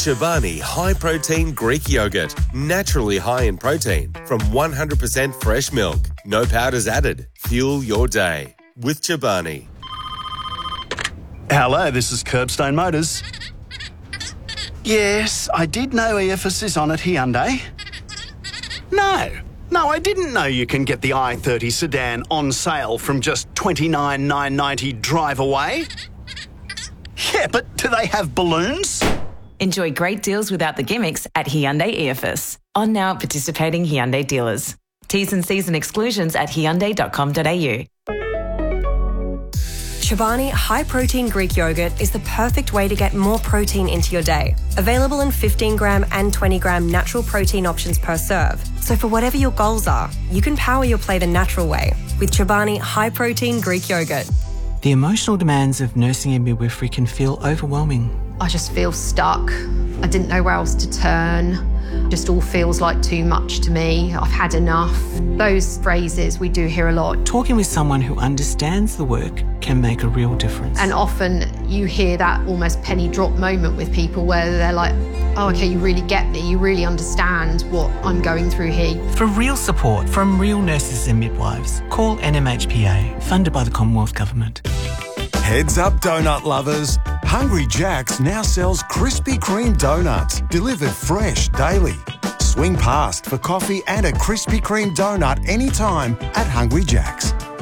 Chobani High Protein Greek Yogurt. Naturally high in protein from 100% fresh milk. No powders added. Fuel your day with Chobani. Hello, this is Curbstone Motors. Yes, I did know EFS is on at Hyundai. No, I didn't know you can get the i30 sedan on sale from just $29,990 drive away. Yeah, but do they have balloons? Enjoy great deals without the gimmicks at Hyundai EFS. On now at participating Hyundai dealers. T's and C's and exclusions at hyundai.com.au. Chobani High Protein Greek Yogurt is the perfect way to get more protein into your day. Available in 15 gram and 20 gram natural protein options per serve. So for whatever your goals are, you can power your plate a natural way with Chobani High Protein Greek Yogurt. The emotional demands of nursing and midwifery can feel overwhelming. I just feel stuck. I didn't know where else to turn. Just all feels like too much to me. I've had enough. Those phrases we do hear a lot. Talking with someone who understands the work can make a real difference. And often you hear that almost penny drop moment with people where they're like, oh, okay, you really get me. You really understand what I'm going through here. For real support from real nurses and midwives, call NMHPA, funded by the Commonwealth Government. Heads up, donut lovers. Hungry Jack's now sells Krispy Kreme donuts, delivered fresh daily. Swing past for coffee and a Krispy Kreme donut anytime at Hungry Jack's.